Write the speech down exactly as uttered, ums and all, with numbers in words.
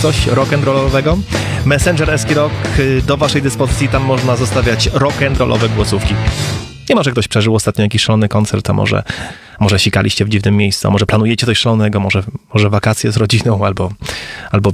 coś rock'n'rollowego? Messenger Eskirock do waszej dyspozycji, tam można zostawiać rock'n'rollowe głosówki. Nie może ktoś przeżył ostatnio jakiś szalony koncert, a może, może sikaliście w dziwnym miejscu, a może planujecie coś szalonego, może, może wakacje z rodziną, albo, albo